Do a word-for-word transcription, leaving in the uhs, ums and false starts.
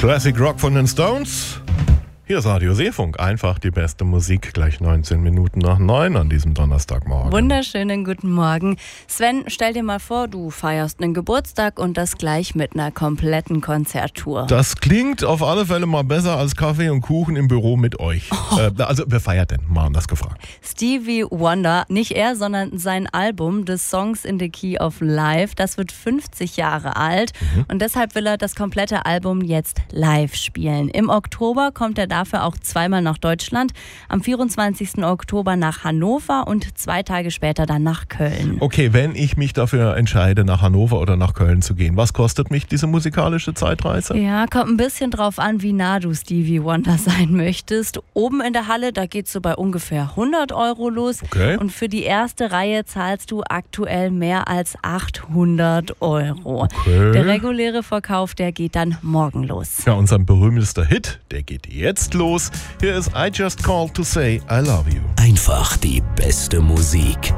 Classic Rock von den Stones. Hier ist Radio Seefunk. Einfach die beste Musik. Gleich neunzehn Minuten nach neun an diesem Donnerstagmorgen. Wunderschönen guten Morgen. Sven, stell dir mal vor, du feierst einen Geburtstag und das gleich mit einer kompletten Konzerttour. Das klingt auf alle Fälle mal besser als Kaffee und Kuchen im Büro mit euch. Oh. Äh, also, wer feiert denn? Mal anders gefragt. Stevie Wonder, nicht er, sondern sein Album The Songs in the Key of Life, das wird fünfzig Jahre alt. Mhm. Und deshalb will er das komplette Album jetzt live spielen. Im Oktober kommt er dafür auch zweimal nach Deutschland. Am vierundzwanzigsten Oktober nach Hannover und zwei Tage später dann nach Köln. Okay, wenn ich mich dafür entscheide, nach Hannover oder nach Köln zu gehen, was kostet mich diese musikalische Zeitreise? Ja, kommt ein bisschen drauf an, wie nah du Stevie Wonder sein möchtest. Oben in der Halle, da geht's so bei ungefähr hundert Euro los. Okay. Und für die erste Reihe zahlst du aktuell mehr als achthundert Euro. Okay. Der reguläre Verkauf, der geht dann morgen los. Ja, unser berühmtester Hit, der geht jetzt los. Hier ist I Just Called to Say I Love You. Einfach die beste Musik.